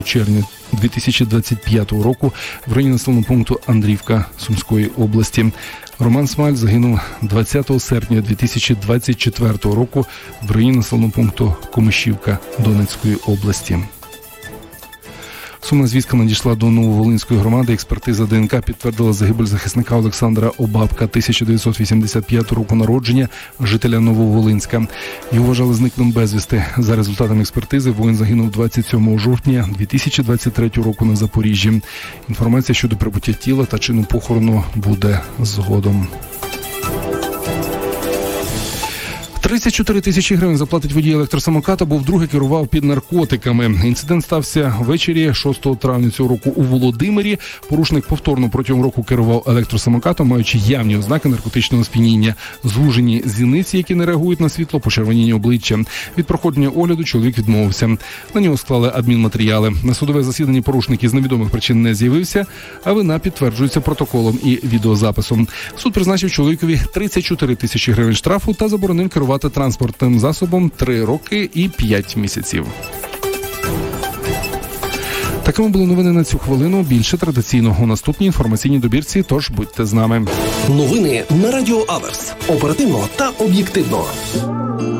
червня 2025 року в районі населеного пункту Андрівка Сумської області. Роман Смаль загинув 20 серпня 2024 року в районі населеного пункту Комишівка Донецької області. Сумна звістка надійшла до Нововолинської громади. Експертиза ДНК підтвердила загибель захисника Олександра Обабка, 1985 року народження, жителя Нововолинська. Його вважали зниклим безвісти. За результатами експертизи воїн загинув 27 жовтня 2023 року на Запоріжжі. Інформація щодо прибуття тіла та чину похорону буде згодом. 34 тисячі гривень заплатить водій електросамоката, бо вдруге керував під наркотиками. Інцидент стався ввечері 6 травня цього року у Володимирі. Порушник повторно протягом року керував електросамокатом, маючи явні ознаки наркотичного сп'яніння. Звужені зіниці, які не реагують на світло, почервоніння обличчя. Від проходження огляду чоловік відмовився. На нього склали адмінматеріали. На судове засідання порушник із невідомих причин не з'явився, а вина підтверджується протоколом і відеозаписом. Суд призначив чоловікові 34 тисячі гривень штрафу та заборонив керувати транспортним засобом 3 роки і 5 місяців. Такими були новини на цю хвилину. Більше традиційно у наступній інформаційній добірці, тож будьте з нами. Новини на Радіо Аверс. Оперативно та об'єктивно.